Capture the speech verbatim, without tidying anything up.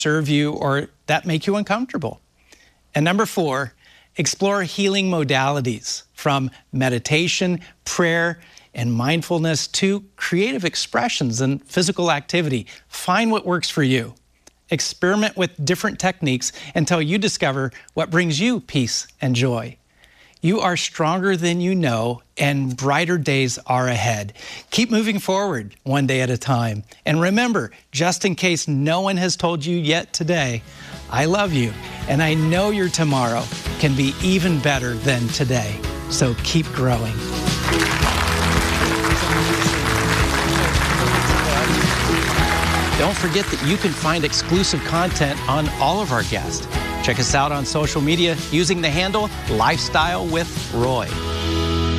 serve you or that make you uncomfortable. And number four, explore healing modalities from meditation, prayer, and mindfulness to creative expressions and physical activity. Find what works for you. Experiment with different techniques until you discover what brings you peace and joy. You are stronger than you know, and brighter days are ahead. Keep moving forward one day at a time. And remember, just in case no one has told you yet today, I love you, and I know your tomorrow can be even better than today. So keep growing. Don't forget that you can find exclusive content on all of our guests. Check us out on social media using the handle Lifestyle with Roy.